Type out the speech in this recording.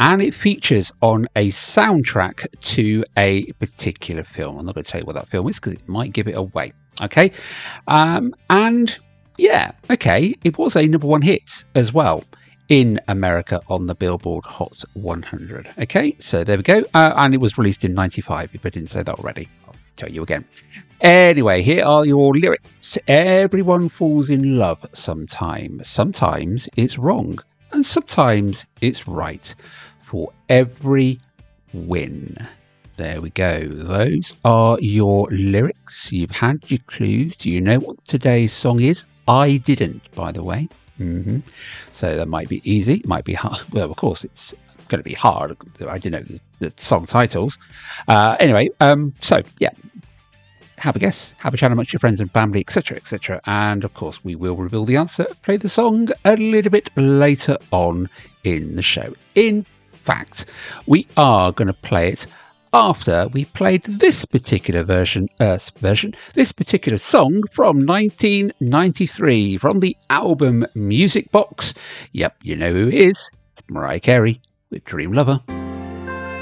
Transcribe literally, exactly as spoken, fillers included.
and it features on a soundtrack to a particular film. I'm not going to tell you what that film is because it might give it away. Okay, um, and yeah, okay, it was a number one hit as well in America on the Billboard Hot one hundred. Okay, so there we go, uh, and it was released in ninety-five. If I didn't say that already, I'll tell you again. Anyway, here are your lyrics. Everyone falls in love sometime. Sometimes it's wrong, and sometimes it's right. For every win. There we go. Those are your lyrics. You've had your clues. Do you know what today's song is? I didn't, by the way. Mm-hmm. So that might be easy. Might be hard. Well, of course, it's going to be hard. I didn't know the, the song titles. Uh, anyway, um, so yeah. Have a guess, have a chat amongst your friends and family, et cetera, et cetera. And of course, we will reveal the answer, play the song a little bit later on in the show. In fact, we are going to play it after we played this particular version, uh, version, this particular song from nineteen ninety-three from the album Music Box. Yep, you know who it is. It's Mariah Carey with Dream Lover.